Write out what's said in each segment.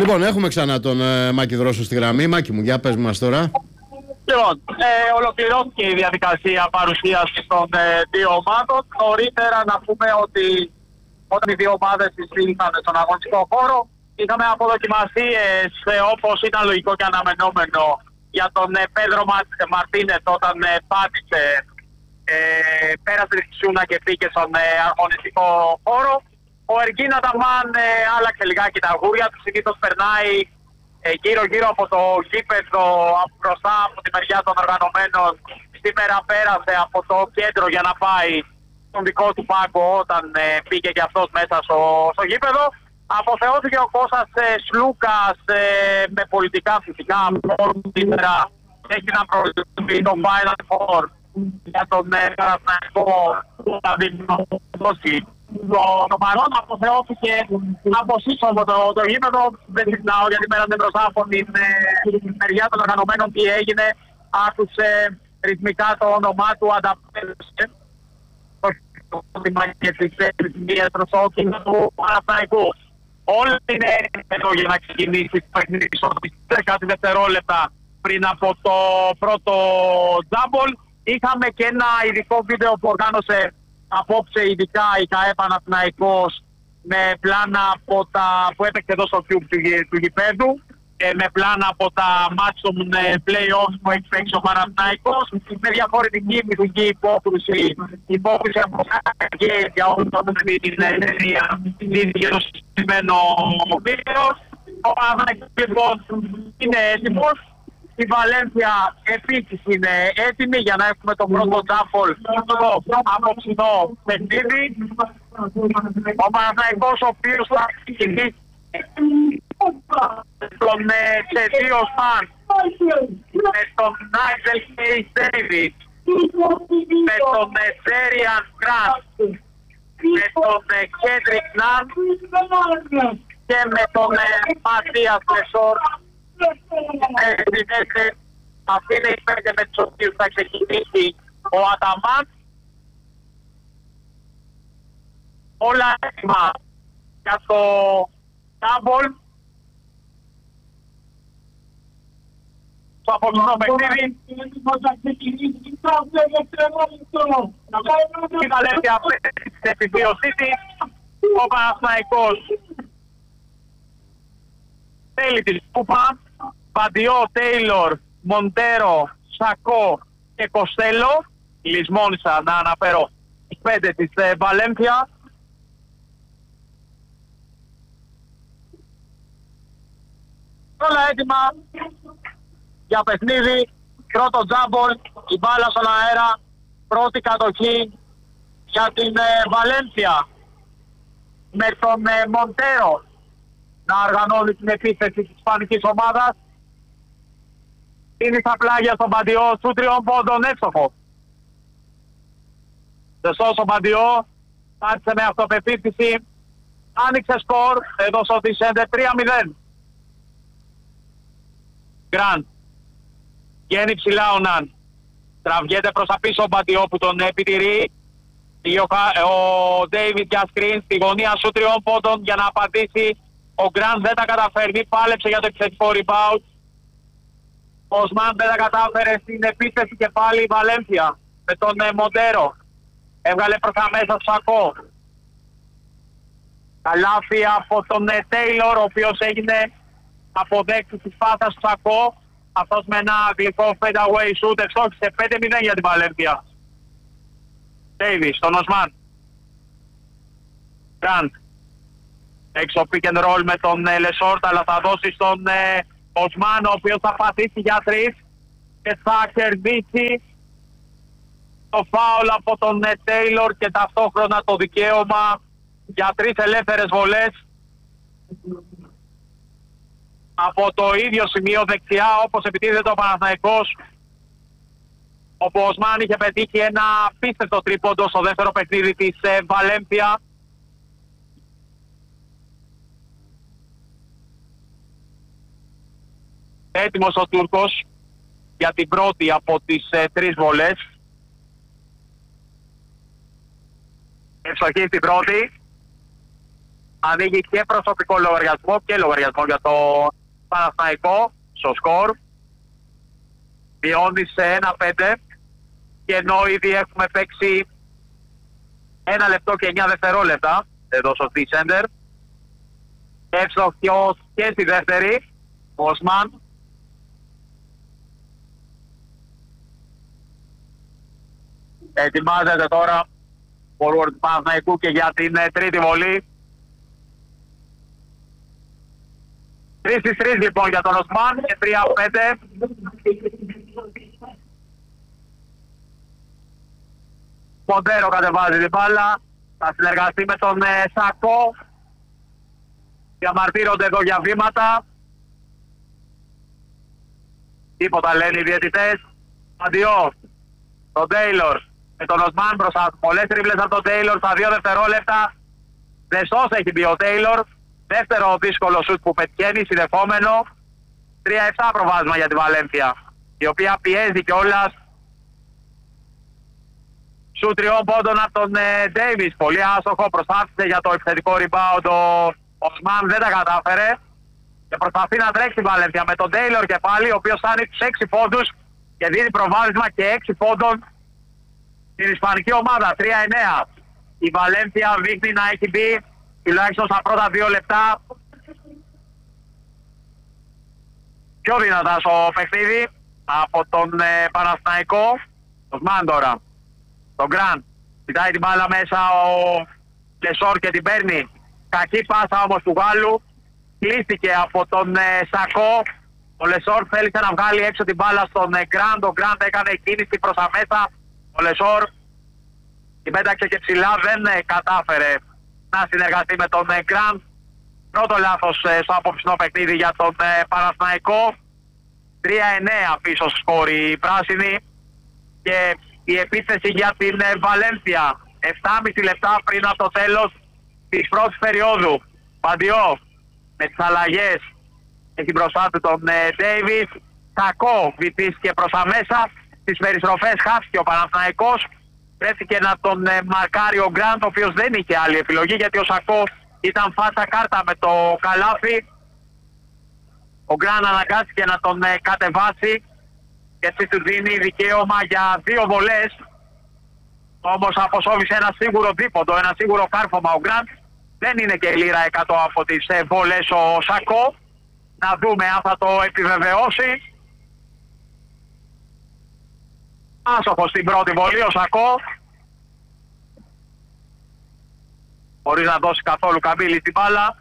Λοιπόν, έχουμε ξανά τον Μάκη Δρόσο στη γραμμή. Μάκη μου, για πες μας τώρα. Λοιπόν, ολοκληρώθηκε η διαδικασία παρουσίασης των δύο ομάδων. Νωρίτερα να πούμε ότι όταν οι δύο ομάδες εισήλθαν στον αγωνιστικό χώρο, είχαμε αποδοκιμασίες όπως ήταν λογικό και αναμενόμενο για τον Πέδρο Μαρτίνες όταν πάτησε, πέρασε τη Σούνα και μπήκε στον αγωνιστικό χώρο. Ο Εργίν Αταμάν άλλαξε λιγάκι τα αγούρια του, συνήθως περνάει γύρω-γύρω από το γήπεδο μπροστά από τη μεριά των οργανωμένων. Σήμερα πέρασε από το κέντρο για να πάει στον δικό του πάγκο όταν πήγε και αυτός μέσα στο γήπεδο. Αποθεώθηκε ο Κώστας Σλούκας με πολιτικά φυσικά σήμερα έχει να προηγηθεί το Final Four για τον Παναθηναϊκό που θα δώσει. Το παρόν αποθεώθηκε από σύσσωμο το γήπεδο. Δεν ξυπνάω γιατί πέρασε μπροστά από την μεριά των οργανωμένων τι έγινε. Άκουσε ρυθμικά το όνομά του, ανταπέδωσε το πρόβλημα και τις ρυθμίες προς το όκεινο του Παναθηναϊκού. Όλοι είναι εδώ για να ξεκινήσει το παιχνίδι στο 10 δευτερόλεπτα πριν από το πρώτο τζάμπολ. Είχαμε και ένα ειδικό βίντεο που οργάνωσε απόψε ειδικά η ΚΑΕ Παναθηναϊκός με πλάνα από που έπαιξε εδώ στο Cube του γηπέδου, με πλάνα από τα μάτς των play-offs που έχει παίξει ο Παναθηναϊκός με διαφορετική μυθική υπόκριση από και για όλη την εταιρεία για το συγκεκριμένο βίντεο. Ο Παναθηναϊκός είναι έτοιμος. Η Βαλένθια επίσης είναι έτοιμη για να έχουμε τον πρώτο τζάμπολ στο απόψινό παιχνίδι. Ο Παναθηναϊκός ο οποίος θα ξεκινήσει τον Τσετίο Σπαν, με τον Νάιτζελ Κέις Ντέιβις, με τον Τζέριαν Γκραντ, με τον Κέντρικ Ναν και με τον Ματίας Λεσόρ. Αυτή είναι οι πέντε με τους οποίους θα ξεκινήσει ο Αταμάν. Όλα έτοιμα για το double. Το απόψινό παιχνίδι. Η Βαλένθια στην επιβίωσή της. Ο Παναθηναϊκός θέλει τη σκούπα. Παντιό, Τέιλορ, Μοντέρο, Σακό και Κοστέλο. Λησμόνησα να αναφέρω τις πέντε της Βαλένθια. Όλα έτοιμα για παιχνίδι. Πρώτο τζάμπολ, η μπάλα στον αέρα. Πρώτη κατοχή για την Βαλένθια. Με τον Μοντέρο να οργανώνει την επίθεση της ισπανικής ομάδας. Είναι στα πλάγια στον Παντιό, σου 3 πόντων εύστοχο. Δεσός ο Παντιό, πάτησε με αυτοπεποίθηση, άνοιξε σκορ, έδωσε ότι σέντε 3-0. Γκραντ, βγαίνει ψηλά ο Ναν. Τραβιέται προς τα πίσω ο Παντιό που τον επιτηρεί. Ο Ντέιβιτ για σκριν στη γωνία σου 3 πόντων για να απαντήσει. Ο Γκραντ δεν τα καταφέρνει, πάλεψε για το επιθετικό rebound. Ο Οσμάν δεν τα κατάφερε στην επίθεση και πάλι η Βαλένθια με τον Μοντέρο. Έβγαλε προς τα μέσα Σακό. Καλάθι από τον Τέιλορ, ο οποίος έγινε αποδέκτης της πάσας του Σακό. Αυτός με ένα γλυκό fade away shoot ευστόχισε 5-0 για την Βαλένθια. Ντέιβις, τον Οσμάν. Γκραντ. Έξω pick and roll με τον Λεσόρτ, αλλά θα δώσει στον Οσμάν, ο οποίος θα πατήσει για 3 και θα κερδίσει το φάουλ από τον Τέιλορ και ταυτόχρονα το δικαίωμα για 3 ελεύθερες βολές από το ίδιο σημείο δεξιά όπως επιτίθεται ο Παναθηναϊκός, όπου ο Οσμάν είχε πετύχει ένα απίστευτο τρίποντο στο δεύτερο παιχνίδι της Βαλένθια. Έτοιμος ο Τούρκος για την πρώτη από τις 3 βολές. Ευστοχή στην πρώτη. ανοίγει και προσωπικό λογαριασμό και λογαριασμό για το Παναθηναϊκό στο σκορ. Βιώνει σε 1-5 και ενώ ήδη έχουμε παίξει 1 λεπτό και 9 δευτερόλεπτα εδώ στο T-Center. Εύστοχος και στη δεύτερη, ο Οσμάν. Ετοιμάζεται τώρα forward του Παναθηναϊκού και για την τρίτη βολή. 3-3 λοιπόν για τον Οσμάν και 3-5. Μοντέρο κατεβάζει την μπάλα. Θα συνεργαστεί με τον Σακό. Διαμαρτύρονται εδώ για βήματα. Τίποτα λένε οι διαιτητές. Αντιό. Τον Τέιλορ με τον Οσμάν μπροστά. Πολλές τρίβλες από τον Τέιλορ στα 2 δευτερόλεπτα. Δεστός έχει μπει ο Τέιλορ. Δεύτερο δύσκολο σουτ που πετυχαίνει, συνδεχόμενο. 3-7 προβάσμα για τη Βαλένθια, η οποία πιέζει κιόλας. Σουτ 3 πόντων από τον Ντέιβις. Πολύ άστοχο, προσπάθησε για το επιθετικό rebound. Ο Οσμάν δεν τα κατάφερε. Και προσπαθεί να τρέξει η Βαλένθια με τον Τέιλορ και πάλι, ο οποίος φτάνει τους 6 πόντους και δίνει προβάδισμα και 6 πόντων στην ισπανική ομάδα. 3-9. Η Βαλένθια δείχνει να έχει μπει τουλάχιστον στα πρώτα 2 λεπτά πιο δυνατά στο παιχνίδι από τον Παναθηναϊκό. Το Οσμάν τώρα. Τον Γκραντ. Κοιτάει την μπάλα μέσα ο Λεσόρ και την παίρνει. Κακή πάσα όμως του Γάλλου. Κλείστηκε από τον Σακό. Ο Λεσόρ θέλησε να βγάλει έξω την μπάλα στον Γκραντ. Ο Γκραντ έκανε κίνηση προς τα μέσα. Ο Λεσόρ την πέταξε και ψηλά, δεν κατάφερε να συνεργαστεί με τον Γκραντ. Πρώτο λάθος στο απόψινό παιχνίδι για τον Παναθηναϊκό. 3-9 πίσω σκόρει η πράσινη. Και η επίθεση για την Βαλένθια 7,5 λεπτά πριν από το τέλος της πρώτης περίοδου. Παντιό με τις αλλαγές έχει μπροστά του τον Ντέιβις. Κακό βυθίστηκε προς τα μέσα. Στις περιστροφές χάθηκε ο Παναθηναϊκός. Βρέθηκε να τον μαρκάρει ο Γκραντ, ο οποίος δεν είχε άλλη επιλογή γιατί ο Σακό ήταν φάτσα κάρτα με το καλάθι. Ο Γκραντ αναγκάστηκε να τον κατεβάσει και έτσι του δίνει δικαίωμα για 2 βολές. Όμως αποσώβησε ένα σίγουρο δίποντο, ένα σίγουρο κάρφωμα ο Γκραντ. Δεν είναι και λίρα 100 από τις βολές ο Σακό. Να δούμε αν θα το επιβεβαιώσει. Άσοχος στην πρώτη βολή ο Σακό. Χωρίς να δώσει καθόλου καμπύλη στην μπάλα.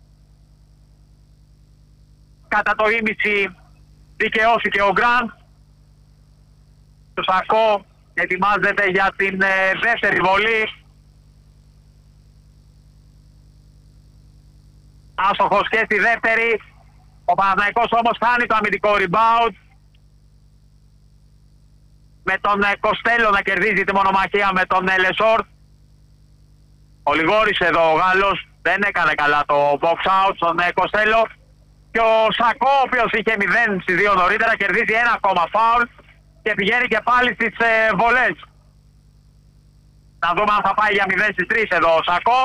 Κατά το ίμιση δικαιώθηκε ο Γκραντ. Το Σακό ετοιμάζεται για την δεύτερη βολή. Άσοχος και στη δεύτερη. Ο Παναθηναϊκός όμως χάνει το αμυντικό rebound. Με τον Κοστέλο να κερδίζει τη μονομαχία με τον Λεσόρ. Ο Λιγόρης εδώ ο Γάλλος δεν έκανε καλά το box out στον Κοστέλο. Και ο Σακό, ο οποίος είχε 0 στις 2 νωρίτερα, κερδίζει ένα ακόμα φάουλ και πηγαίνει και πάλι στις βολές. Να δούμε αν θα πάει για 0 στις 3 εδώ ο Σακό.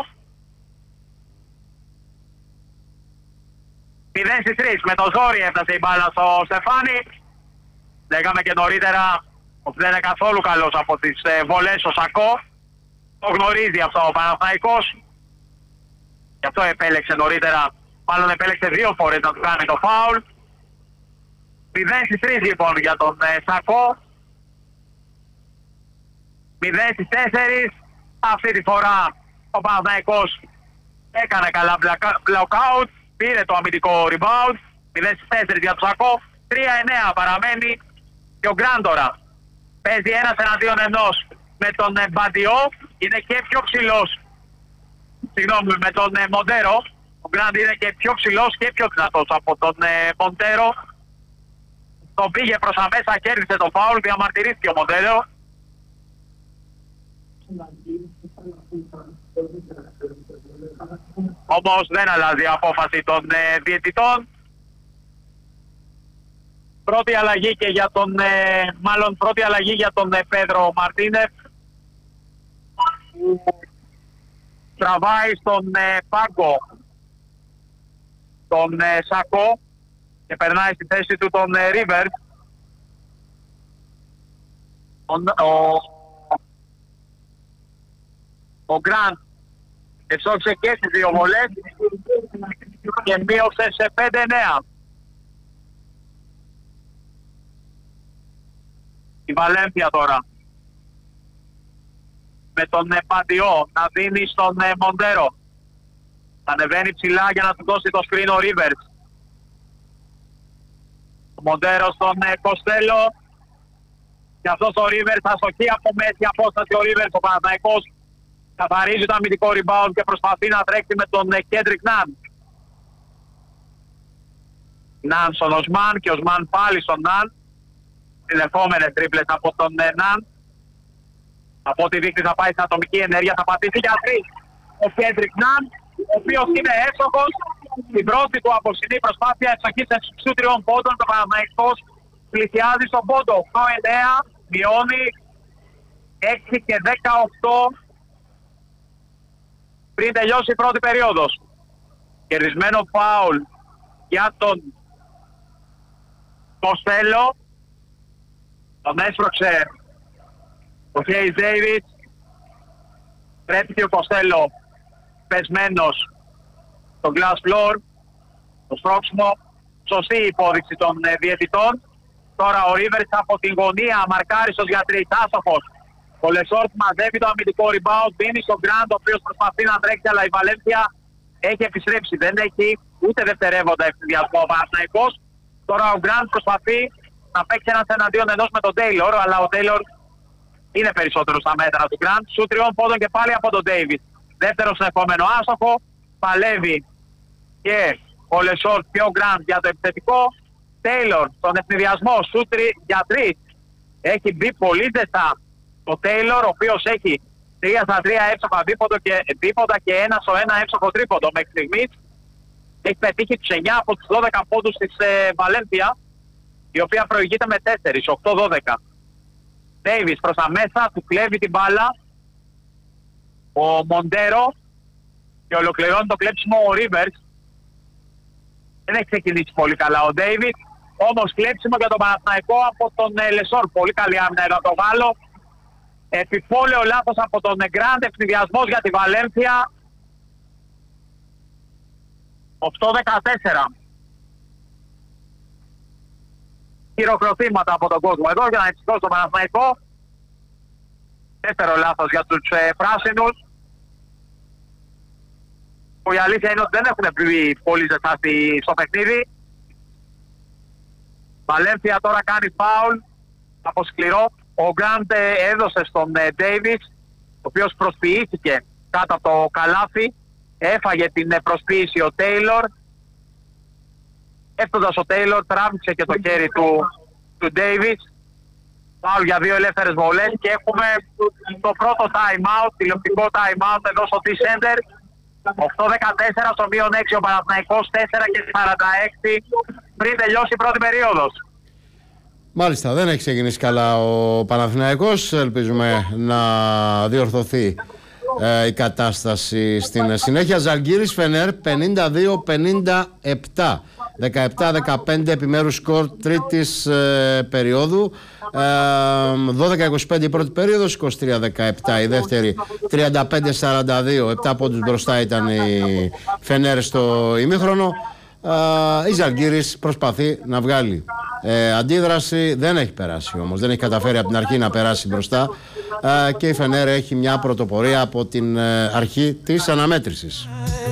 0 στις 3. Με το ζόρι έφτασε η μπάλα στο Στεφάνι. Λέγαμε και νωρίτερα ότι δεν είναι καθόλου καλός από τις βολές ο Σακό. Το γνωρίζει αυτό ο Παναθηναϊκός. Γι' αυτό επέλεξε νωρίτερα, μάλλον επέλεξε 2 φορές να του κάνει το φάουλ. 0 στις 3 λοιπόν για τον Σακό. 0 στις 4. Αυτή τη φορά ο Παναθηναϊκός έκανε καλά blockout. Πήρε το αμυντικό rebound. 0 στις 4 για τον Σακό. 3-9 παραμένει. Και ο Γκράντορα παίζει 1-1 με τον Μπαντιό. Είναι και πιο ψηλός. Συγγνώμη, με τον Μοντέρο. Ο Γκραντ είναι και πιο ψηλός και πιο δυνατός από τον Μοντέρο. Τον πήγε προς τα μέσα, κέρδισε το φάουλ, διαμαρτυρήθηκε ο Μοντέρο. Όμως δεν αλλάζει η απόφαση των διαιτητών. Πρώτη αλλαγή και για τον, πρώτη αλλαγή για τον Πέδρο Μαρτίνεφ. Τραβάει στον πάγκο τον Σακό και περνάει στη θέση του τον Rivers. Ο Γκραντ εξόξε και στις δύο βολές και μείωσε σε 5-9. Η Βαλένθια τώρα με τον Παντιό να δίνει στον Μοντέρο. Θα ανεβαίνει ψηλά για να του δώσει το screen ο Rivers. Ο Μοντέρο στον Κοστέλο. Και αυτός ο Rivers αστοχεί από μέση απόσταση. Ο Rivers ο Παναθηναϊκός καθαρίζει το αμυντικό rebound και προσπαθεί να τρέξει με τον Κέντρικ Ναν. Ναν στον Οσμάν και Οσμάν πάλι στον Ναν. Συνεχόμενες τρίπλες από τον Ναν. Από ό,τι δείχνει θα πάει στην ατομική ενέργεια, θα πατήσει για 3 ο Κέντρικ Ναν, ο οποίος είναι εύστοχος. Στην πρώτη του απόψινή προσπάθεια εξοχής στους 3 πόντων, το Παναθηναϊκός πλησιάζει στον πόντο. 8-9, μειώνει 6 και 18 πριν τελειώσει η πρώτη περίοδος. Κερδισμένο φάουλ για τον Κοστέλο. Τον έσπρωξε ο Χέις Ντέιβιτς. Πρέπει και ο Κοστέλο πεσμένος στο glass floor. Το σπρώξιμο, σωστή υπόδειξη των διαιτητών. Τώρα ο Rivers από την γωνία, μαρκάριστος για 3, άστοχος. Ο Λεσόρτ μαζεύει το αμυντικό rebound, δίνει στον Γκραντ, ο οποίος προσπαθεί να τρέξει, αλλά η Βαλένθια έχει επιστρέψει. Δεν έχει ούτε δευτερεύοντα ευθυνδιασμό ο Παναθηναϊκός. Τώρα ο Γκραντ προσπαθεί να παίξει ένας εναντίον ενός με τον Τέιλορ, αλλά ο Τέιλορ είναι περισσότερο στα μέτρα του Γκραντ. Σου 3 πόντων και πάλι από τον Ντέιβιτ. Δεύτερο συνεχόμενο άστοχο. Παλεύει και ο Λεσόρτ και ο Γκραντ για το επιθετικό. Τέιλορ στον ευνηδιασμό. Σου για 3. Έχει μπει πολύ ζεστά ο Τέιλορ, ο οποίος έχει 3 στα 3 εύστοχα δίποτα και 1 στο 1 εύστοχο τρίποντο μέχρι στιγμής. Έχει πετύχει τους 9 από τους 12 πόντους της Βαλένθια, η οποία προηγείται με 4, 8-12. Ντέιβις προς τα μέσα, του κλέβει την μπάλα ο Μοντέρο και ολοκληρώνει το κλέψιμο ο Rivers. Δεν έχει ξεκινήσει πολύ καλά ο Ντέιβις, όμως κλέψιμο για τον Παναθηναϊκό από τον Λεσόρ. Πολύ καλή άμυνα εδώ το Γάλλο. Επιπόλαιο λάθος από τον Γκραντ, ευνηδιασμός για τη Βαλένθια. 8-14. Χειροκροτήματα από τον κόσμο εδώ για να εξηγώ στον Παναθηναϊκό. Δεύτερο λάθος για τους πράσινους. Που η αλήθεια είναι ότι δεν έχουν μπει πολύ ζεστά στο παιχνίδι. Βαλένθια τώρα κάνει φάουλ από σκληρό. Ο Γκραντ έδωσε στον Ντέιβις, ο οποίος προσποιήθηκε κάτω από το καλάθι. Έφαγε την προσποίηση ο Τέιλορ. Έφτοντας ο Τέιλορ τράβηξε και το χέρι του Ντέιβις. Πάω για 2 ελεύθερες βολές και έχουμε το πρώτο time out, τηλεοπτικό time out εδώ στο T-Center. 8-14 στο μείον 6 ο Παναθηναϊκός, 4 και 46 πριν τελειώσει η πρώτη περίοδος. Μάλιστα, δεν έχει ξεκινήσει καλά ο Παναθηναϊκός. Ελπίζουμε να διορθωθεί η κατάσταση στην συνέχεια. Ζαλγκίρις Φενέρ 52-57. 17-15 επιμέρους σκορ τρίτης περίοδου. 12-25 η πρώτη περίοδος, 23-17 η δεύτερη, 35-42. 7 πόντους μπροστά ήταν η Φενέρ στο ημίχρονο. Η Ζαλγκίρις προσπαθεί να βγάλει αντίδραση, δεν έχει περάσει όμως, δεν έχει καταφέρει από την αρχή να περάσει μπροστά και η Φενέρ έχει μια πρωτοπορία από την αρχή της αναμέτρησης.